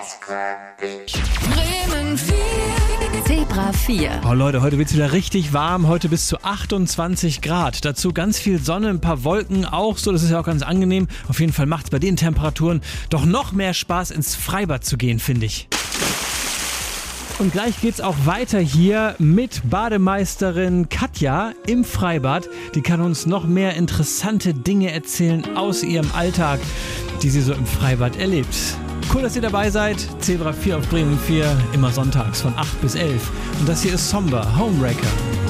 Bremen 4. Zebra 4. Oh Leute, heute wird's wieder richtig warm, heute bis zu 28 Grad. Dazu ganz viel Sonne, ein paar Wolken auch so, das ist ja auch ganz angenehm. Auf jeden Fall macht's bei den Temperaturen doch noch mehr Spaß, ins Freibad zu gehen, finde ich. Und gleich geht's auch weiter hier mit Bademeisterin Katja im Freibad. Die kann uns noch mehr interessante Dinge erzählen aus ihrem Alltag, die sie so im Freibad erlebt. Cool, dass ihr dabei seid. Zebra 4 auf Bremen 4, immer sonntags von 8 bis 11. Und das hier ist Somber, Homewrecker.